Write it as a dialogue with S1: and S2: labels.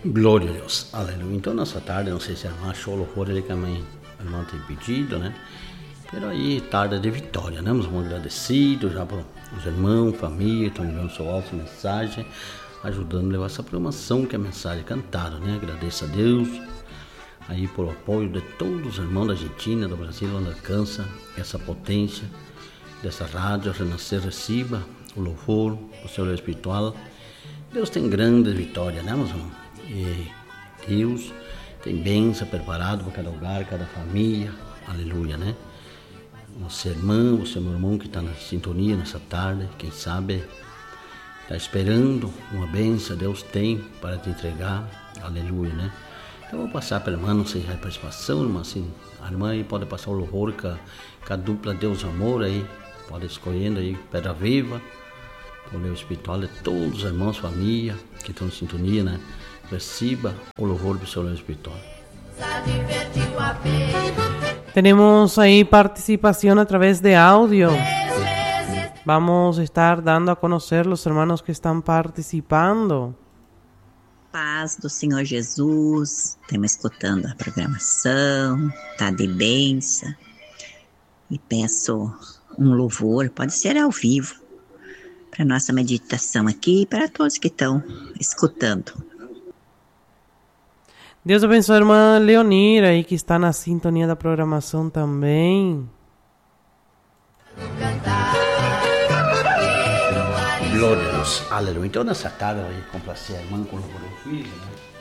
S1: Glória a Deus, aleluia. Então, nessa tarde, não sei se a irmã achou o louvor ali que a irmã tem pedido, né? Pero aí, tarde de vitória, né? Vamos agradecidos já por os irmãos, família, estão enviando sua alta mensagem, ajudando a levar essa programação que é a mensagem cantada, né? Agradeço a Deus aí por o apoio de todos os irmãos da Argentina, do Brasil, onde alcança essa potência dessa rádio, Renascer receba o louvor, o seu espiritual. Deus tem grandes vitórias, né, meus irmãos? E Deus tem bênção preparado para cada lugar, cada família, aleluia, né? Você irmão, você meu irmão que está na sintonia nessa tarde, quem sabe está esperando uma bênção, Deus tem para te entregar, aleluia, né? Então eu vou passar para a irmã, não sei se é a participação, irmã, assim, a irmã aí pode passar o louvor com a dupla Deus Amor aí, pode escolhendo aí, Pedra Viva, o meu espiritual de todos os irmãos, família que estão em sintonia, né? Receba o louvor do seu Deus espiritual.
S2: Tenemos ahí participación a través de audio. Vamos a estar dando a conocer los hermanos que están participando.
S3: Paz do Senhor Jesus, estamos escutando a programação, tá de bênção. E peço um louvor, pode ser ao vivo, para nossa meditação aqui e para todos que estão escutando.
S2: Deus abençoe a irmã Leonira aí que está na sintonia da programação também.
S1: Glória a Deus, aleluia. Então nessa tarde eu vou complacer a irmã com o louvor do filho, né?